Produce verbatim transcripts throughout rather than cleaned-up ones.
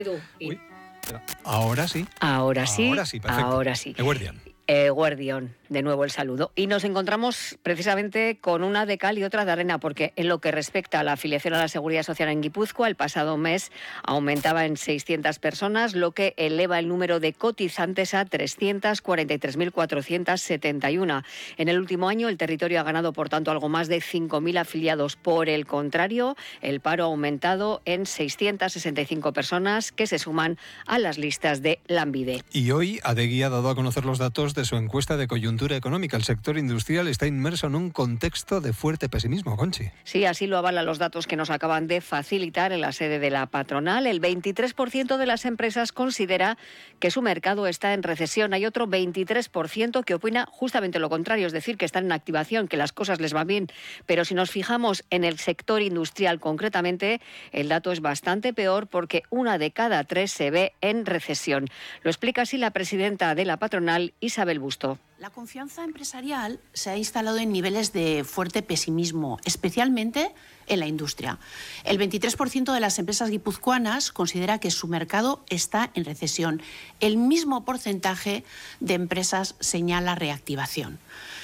Uy, ahora sí. Ahora sí. Ahora sí, perfecto. Ahora sí. Eguerdian. Eguerdión, de nuevo el saludo. Y nos encontramos precisamente con una de cal y otra de arena, porque en lo que respecta a la afiliación a la Seguridad Social en Guipúzcoa, el pasado mes aumentaba en seiscientas personas, lo que eleva el número de cotizantes a trescientas cuarenta y tres mil cuatrocientas setenta y uno. En el último año, el territorio ha ganado, por tanto, algo más de cinco mil afiliados. Por el contrario, el paro ha aumentado en seiscientas sesenta y cinco personas, que se suman a las listas de Lanbide. Y hoy Adegui ha dado a conocer los datos de su encuesta de coyuntura económica. El sector industrial está inmerso en un contexto de fuerte pesimismo, Conchi. Sí, así lo avalan los datos que nos acaban de facilitar en la sede de la patronal. El veintitrés por ciento de las empresas considera que su mercado está en recesión. Hay otro veintitrés por ciento que opina justamente lo contrario, es decir, que están en activación, que las cosas les van bien. Pero si nos fijamos en el sector industrial concretamente, el dato es bastante peor, porque una de cada tres se ve en recesión. Lo explica así la presidenta de la patronal, Isabel Busto. La confianza empresarial se ha instalado en niveles de fuerte pesimismo, especialmente en la industria. El veintitrés por ciento de las empresas guipuzcoanas considera que su mercado está en recesión. El mismo porcentaje de empresas señala reactivación.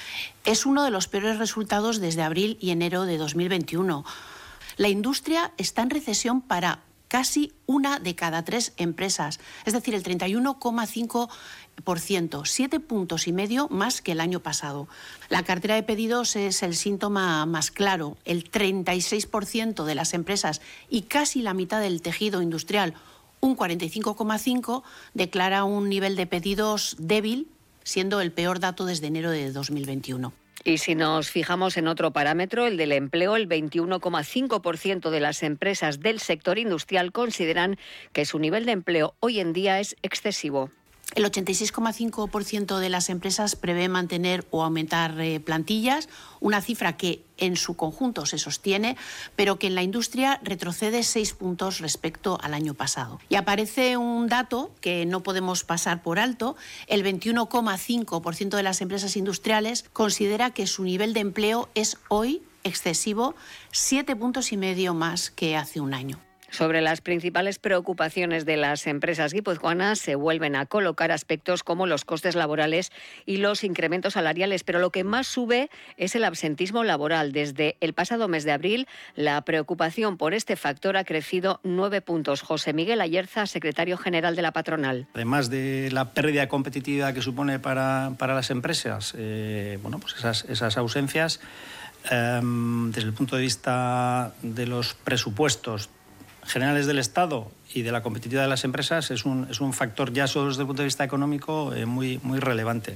Es uno de los peores resultados desde abril y enero de dos mil veintiuno. La industria está en recesión para casi una de cada tres empresas, es decir, el treinta y uno coma cinco por ciento, siete puntos y medio más que el año pasado. La cartera de pedidos es el síntoma más claro. El treinta y seis por ciento de las empresas y casi la mitad del tejido industrial, un cuarenta y cinco coma cinco por ciento, declara un nivel de pedidos débil, siendo el peor dato desde enero de dos mil veintiuno. Y si nos fijamos en otro parámetro, el del empleo, el veintiuno coma cinco por ciento de las empresas del sector industrial consideran que su nivel de empleo hoy en día es excesivo. El ochenta y seis coma cinco por ciento de las empresas prevé mantener o aumentar eh, plantillas, una cifra que en su conjunto se sostiene, pero que en la industria retrocede seis puntos respecto al año pasado. Y aparece un dato que no podemos pasar por alto: el veintiuno coma cinco por ciento de las empresas industriales considera que su nivel de empleo es hoy excesivo, siete puntos y medio más que hace un año. Sobre las principales preocupaciones de las empresas guipuzcoanas se vuelven a colocar aspectos como los costes laborales y los incrementos salariales, pero lo que más sube es el absentismo laboral. Desde el pasado mes de abril, la preocupación por este factor ha crecido nueve puntos. José Miguel Ayerza, secretario general de la patronal. Además de la pérdida de competitividad que supone para, para las empresas, eh, bueno, pues esas, esas ausencias, eh, desde el punto de vista de los presupuestos generales del Estado y de la competitividad de las empresas, es un, es un factor ya solo desde el punto de vista económico eh, muy, muy relevante.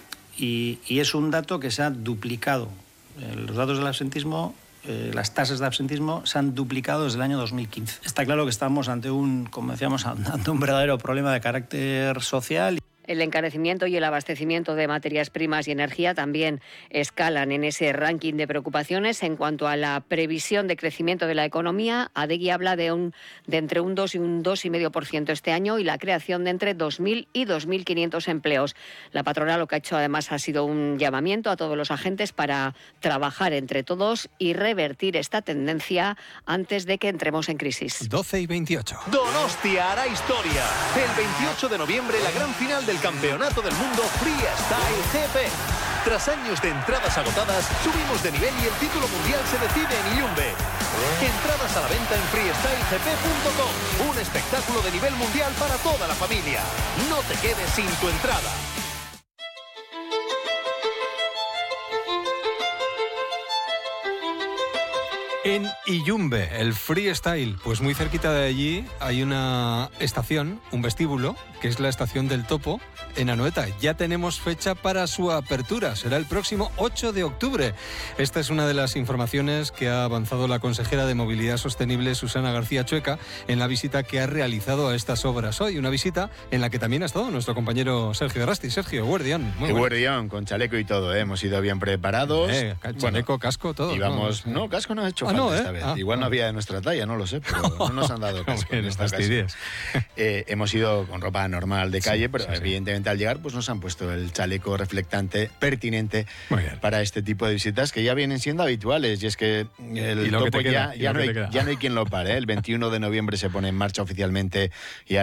Y, y es un dato que se ha duplicado. Eh, los datos del absentismo, eh, las tasas de absentismo se han duplicado desde el año dos mil quince. Está claro que estamos ante un, como decíamos, ante un verdadero problema de carácter social. El encarecimiento y el abastecimiento de materias primas y energía también escalan en ese ranking de preocupaciones. En cuanto a la previsión de crecimiento de la economía, Adegui habla de, un, de entre un dos y un dos coma cinco por ciento este año y la creación de entre dos mil y dos mil quinientos empleos. La patronal lo que ha hecho además ha sido un llamamiento a todos los agentes para trabajar entre todos y revertir esta tendencia antes de que entremos en crisis. doce y veintiocho. Donostia hará historia. El veintiocho de noviembre, la gran final de del Campeonato del Mundo Freestyle G P. Tras años de entradas agotadas, subimos de nivel y el título mundial se decide en Iyumbe. Entradas a la venta en freestyle g p punto com. Un espectáculo de nivel mundial para toda la familia. No te quedes sin tu entrada. En Iyumbe, el freestyle, pues muy cerquita de allí hay una estación, un vestíbulo, que es la estación del Topo, en Anoeta. Ya tenemos fecha para su apertura, será el próximo ocho de octubre. Esta es una de las informaciones que ha avanzado la consejera de Movilidad Sostenible, Susana García Chueca, en la visita que ha realizado a estas obras hoy. Una visita en la que también ha estado nuestro compañero Sergio Garasti. Sergio, Guardián. Guardián, con chaleco y todo, ¿eh? Hemos ido bien preparados. Eh, chaleco, bueno, casco, todo. Íbamos, no, no casco no he hecho Ah, no, esta ¿eh? vez. Ah, Igual no ah. había de nuestra talla, no lo sé, pero no nos han dado caso. Hombre, en no esta fastidies. ocasión. Eh, hemos ido con ropa normal de calle, Sí, pero sí, sí. evidentemente al llegar pues nos han puesto el chaleco reflectante pertinente Muy bien. para este tipo de visitas que ya vienen siendo habituales. Y es que el Y lo que topo te queda, ya, y ya, lo no que hay, te queda. ya no hay quien lo pare, ¿eh? El veintiuno de noviembre se pone en marcha oficialmente y